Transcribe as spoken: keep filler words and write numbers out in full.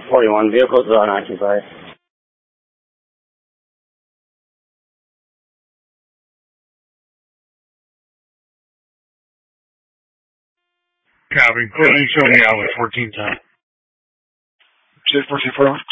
forty-one, vehicles are unoccupied. Copy. Go ahead and show me out with fourteen ten. Shit, fourteen four one.